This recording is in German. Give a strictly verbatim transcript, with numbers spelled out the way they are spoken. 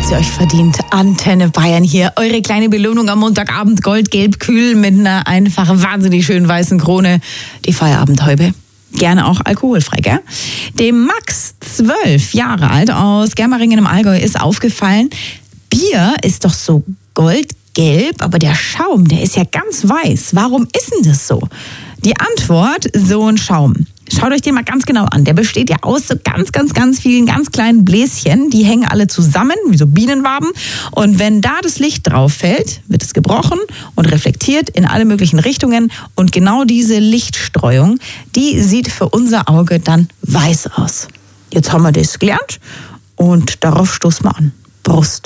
habt ihr euch verdient. Antenne Bayern hier. Eure kleine Belohnung am Montagabend. Goldgelb kühl mit einer einfach wahnsinnig schönen weißen Krone. Die Feierabendhäube. Gerne auch alkoholfrei, gell? Dem Max, zwölf Jahre alt, aus Germeringen im Allgäu, ist aufgefallen, Bier ist doch so goldgelb, aber der Schaum, der ist ja ganz weiß. Warum ist denn das so? Die Antwort, so ein Schaum. Schaut euch den mal ganz genau an. Der besteht ja aus so ganz, ganz, ganz vielen ganz kleinen Bläschen. Die hängen alle zusammen, wie so Bienenwaben. Und wenn da das Licht drauf fällt, wird es gebrochen und reflektiert in alle möglichen Richtungen. Und genau diese Lichtstreuung, die sieht für unser Auge dann weiß aus. Jetzt haben wir das gelernt und darauf stoßen wir an. Prost.